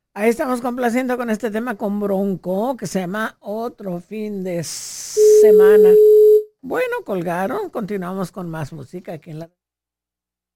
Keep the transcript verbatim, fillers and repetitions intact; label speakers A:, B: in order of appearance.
A: Ahí estamos complaciendo con este tema con Bronco, que se llama Otro fin de semana. Bueno, colgaron. Continuamos con más música aquí en la